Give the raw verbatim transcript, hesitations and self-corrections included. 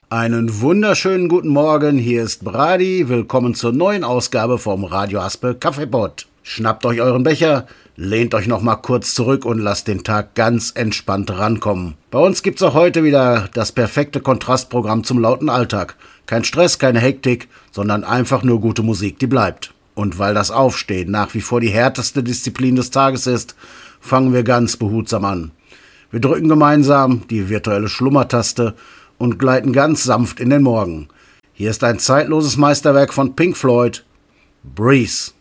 Einen wunderschönen guten Morgen, hier ist Brady. Willkommen zur neuen Ausgabe vom Radio Aspe Kaffeepott. Schnappt euch euren Becher, lehnt euch noch mal kurz zurück und lasst den Tag ganz entspannt rankommen. Bei uns gibt's auch heute wieder das perfekte Kontrastprogramm zum lauten Alltag. Kein Stress, keine Hektik, sondern einfach nur gute Musik, die bleibt. Und weil das Aufstehen nach wie vor die härteste Disziplin des Tages ist, fangen wir ganz behutsam an. Wir drücken gemeinsam die virtuelle Schlummertaste und gleiten ganz sanft in den Morgen. Hier ist ein zeitloses Meisterwerk von Pink Floyd, Breeze.